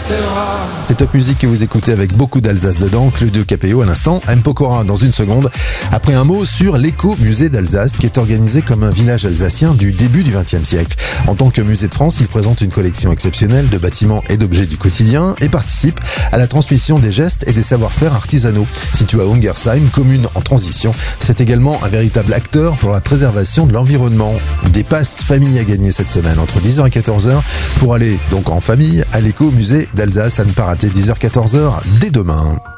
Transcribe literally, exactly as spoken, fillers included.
C'est Top Music que vous écoutez avec beaucoup d'Alsace dedans. Claudio Capéo à l'instant, M. Pokora dans une seconde. Après un mot sur l'éco-musée d'Alsace qui est organisé comme un village alsacien du début du vingtième siècle. En tant que musée de France, il présente une collection exceptionnelle de bâtiments et d'objets du quotidien et participe à la transmission des gestes et des savoir-faire artisanaux. Situé à Ungersheim, commune en transition, c'est également un véritable acteur pour la préservation de l'environnement. Des passes famille à gagner cette semaine entre dix heures et quatorze heures pour aller donc en famille à l'éco-musée d'Alsace. À ne pas rater dix heures quatorze heures dès demain.